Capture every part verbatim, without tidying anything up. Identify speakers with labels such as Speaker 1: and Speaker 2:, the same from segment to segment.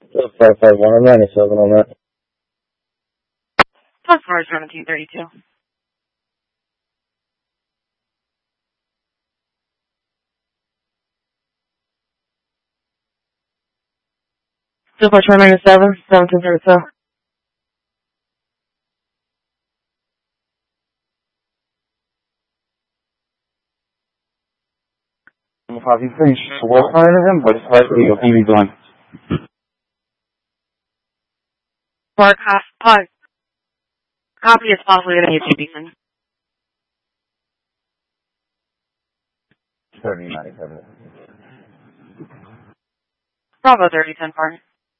Speaker 1: five five one, I'm ninety-seven on that.
Speaker 2: Plus four seventeen thirty-two. Two four two ninety-seven, seventeen thirty-two.
Speaker 3: Have you finished work on him, but it's hard to be T V done.
Speaker 2: Mark, uh, copy is possibly going to be decent.
Speaker 3: thirty ninety-seven.
Speaker 2: Bravo thirty ten part.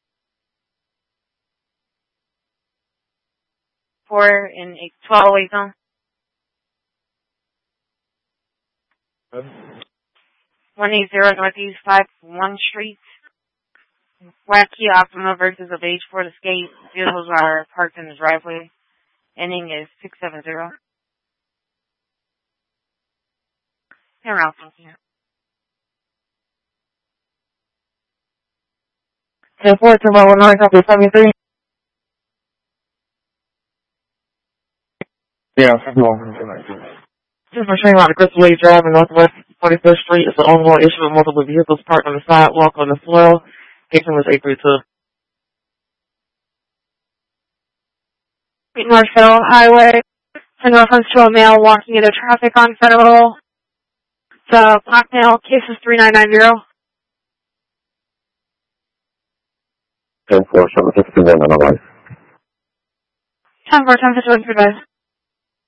Speaker 2: Four in a twelve away zone. one eighty Northeast five one Street. Wacky Optima versus of age Ford Escape. Vehicles are parked in the driveway. Ending is six seven zero. And Ralph, thank you. ten four, Turbo one nine, copy seventy-three.
Speaker 3: Yeah, fifty-one.
Speaker 2: Just for showing out the Crystal Lake Drive in Northwest forty-fifth Street. It's an ongoing issue with multiple vehicles parked on the sidewalk on the soil. Station was eight three two. North Federal Highway. In reference to a male walking into traffic on Federal. The black male, case is three nine nine zero.
Speaker 1: ten four, seven sixty-one, analyze.
Speaker 2: ten four, ten fifty-one, goodbye.